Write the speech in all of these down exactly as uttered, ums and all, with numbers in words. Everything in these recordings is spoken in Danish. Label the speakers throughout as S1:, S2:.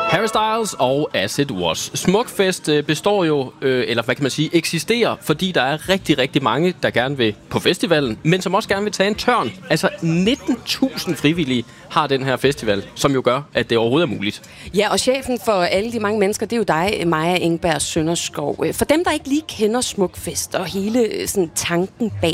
S1: Harry Styles og As It Was. Smukfest består jo, øh, eller hvad kan man sige, eksisterer, fordi der er rigtig, rigtig mange, der gerne vil på festivalen, men som også gerne vil tage en tørn. Altså nitten tusind frivillige har den her festival, som jo gør, at det overhovedet er muligt.
S2: Ja, og chefen for alle de mange mennesker, det er jo dig, Maja Engberg Sønderskov. For dem, der ikke lige kender Smukfest og hele sådan, tanken bag,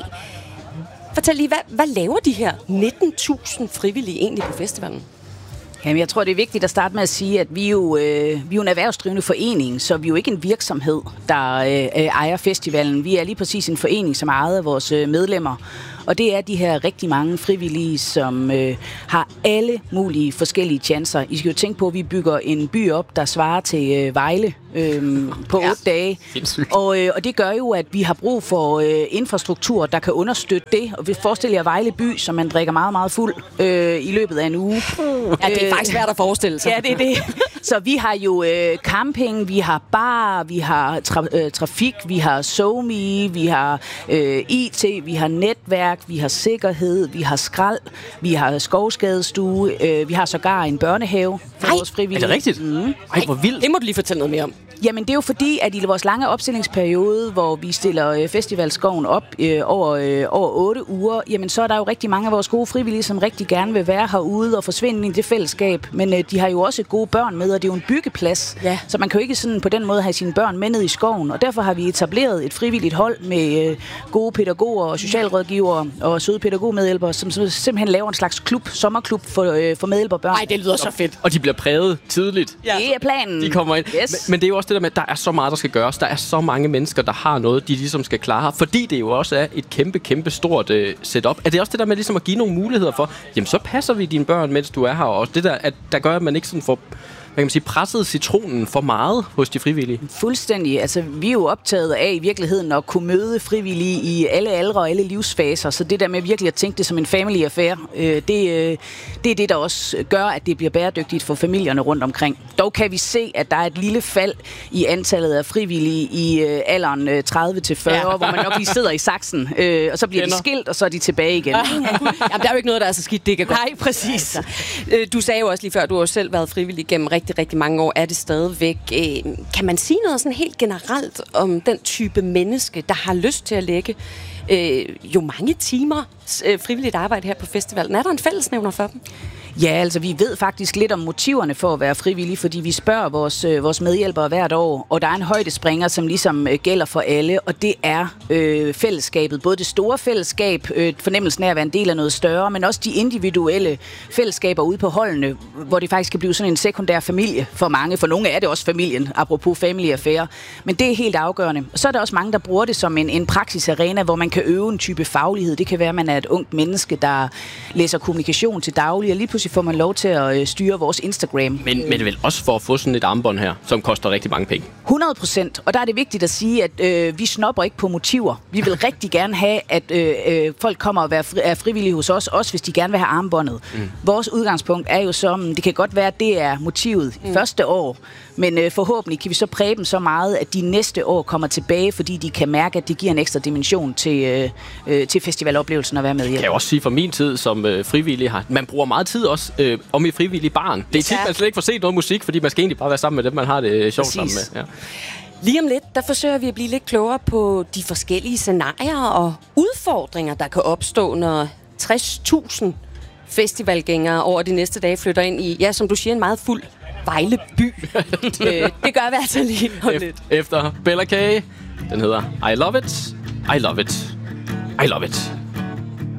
S2: fortæl lige, hvad, hvad laver de her nitten tusind frivillige egentlig på festivalen?
S3: Jamen, jeg tror, det er vigtigt at starte med at sige, at vi jo, øh, vi er jo en erhvervsdrivende forening, så vi er jo ikke en virksomhed, der øh, ejer festivalen. Vi er lige præcis en forening, som er ejet af vores øh, medlemmer. Og det er de her rigtig mange frivillige, som øh, har alle mulige forskellige chancer. I skal jo tænke på, at vi bygger en by op, der svarer til øh, Vejle øh, på ja. otte dage. Og, øh, og det gør jo, at vi har brug for øh, infrastruktur, der kan understøtte det. Og vi forestiller jer Vejle by, som man drikker meget, meget fuld øh, i løbet af en uge.
S2: Ja, det er faktisk svært at forestille sig.
S3: Ja, det er det. Så vi har jo øh, camping, vi har bar, vi har tra- øh, trafik, vi har SoMe, vi har øh, I T, vi har netværk, vi har sikkerhed, vi har skrald, vi har skovskadestue, øh, vi har sågar en børnehave for vores frivillige.
S1: Er det rigtigt? Mm. Ej, hvor vildt.
S2: Det må du lige fortælle noget mere om.
S3: Jamen, det er jo fordi, at i vores lange opstillingsperiode, hvor vi stiller øh, festivalskoven op øh, over, øh, over otte uger, jamen så er der jo rigtig mange af vores gode frivillige, som rigtig gerne vil være herude og forsvinde i det fællesskab. Men øh, de har jo også gode børn med, og det er jo en byggeplads. Ja. Så man kan jo ikke sådan på den måde have sine børn med ned i skoven. Og derfor har vi etableret et frivilligt hold med øh, gode pædagoger og socialrådgivere og søde pædagogmedhjælpere, som simpelthen laver en slags klub, sommerklub for, øh, for medhjælperbørn.
S2: Nej, det lyder så fedt.
S1: Og de bliver præget tidligt.
S3: Ja. Det er planen.
S1: De kommer ind.
S3: Yes.
S1: Men, men det er jo også det der med, at der er så meget, der skal gøres. Der er så mange mennesker, der har noget, de ligesom skal klare. Fordi det jo også er et kæmpe, kæmpe stort uh, setup. Er det også det der med ligesom at give nogle muligheder for, jamen så passer vi dine børn, mens du er her. Og det der, at der gør, at man ikke sådan får, hvad kan man sige, presset citronen for meget hos de frivillige. Fuldstændig.
S3: Altså, vi er jo optaget af i virkeligheden at kunne møde frivillige i alle aldre og alle livsfaser. Så det der med virkelig at tænke det som en family affair, øh, det, øh, det er det, der også gør, at det bliver bæredygtigt for familierne rundt omkring. Dog kan vi se, at der er et lille fald i antallet af frivillige i øh, alderen øh, tredive til fyrre, ja. Hvor man nok lige sidder i saksen, øh, og så bliver Kender. de skilt, og så er de tilbage igen.
S2: Jamen, der er jo ikke noget, der er så skidt, det kan godt.
S3: Nej, præcis.
S2: Altså, øh, du sagde jo også lige før, du har jo selv været frivillig gennem rigtig rigtig, rigtig mange år, er det stadigvæk. Kan man sige noget sådan helt generelt om den type menneske, der har lyst til at lægge øh, jo mange timer øh, frivilligt arbejde her på festivalen? Er der en fællesnævner for dem?
S3: Ja, altså vi ved faktisk lidt om motiverne for at være frivillige, fordi vi spørger vores, øh, vores medhjælpere hvert år, og der er en højdespringer, som ligesom øh, gælder for alle, og det er øh, fællesskabet. Både det store fællesskab, øh, fornemmelsen af at være en del af noget større, men også de individuelle fællesskaber ude på holdene, hvor det faktisk kan blive sådan en sekundær familie for mange. For nogle er det også familien, apropos family affair, men det er helt afgørende. Og så er der også mange, der bruger det som en, en praksisarena, hvor man kan øve en type faglighed. Det kan være, at man er et ungt menneske, der læser kommunikation til daglig, og lige pludselig får man lov til at øh, styre vores Instagram.
S1: Men, men det er vel også for at få sådan et armbånd her, som koster rigtig mange penge?
S3: hundrede procent. Og der er det vigtigt at sige, at øh, vi snopper ikke på motiver. Vi vil rigtig gerne have, at øh, øh, folk kommer og fri, er frivillige hos os, også hvis de gerne vil have armbåndet. Mm. Vores udgangspunkt er jo som, det kan godt være, at det er motivet mm. første år, men øh, forhåbentlig kan vi så præge dem så meget, at de næste år kommer tilbage, fordi de kan mærke, at det giver en ekstra dimension til, øh, øh, til festivaloplevelsen at være med i.
S1: Jeg kan også sige fra min tid som øh, frivillig her, man bruger meget tid også øh, om i frivillige barn. Det er tit, man slet ikke får set noget musik, fordi man skal egentlig bare være sammen med dem, man har det øh, sjovt sammen med. Ja.
S2: Lige om lidt, der forsøger vi at blive lidt klogere på de forskellige scenarier og udfordringer, der kan opstå, når tres tusind festivalgængere over de næste dage flytter ind i, ja, som du siger, en meget fuld Vejle by. øh, det gør vi altså lige om
S1: Ef-
S2: lidt.
S1: Efter Bella K. Den hedder I Love It, I Love It, I Love It.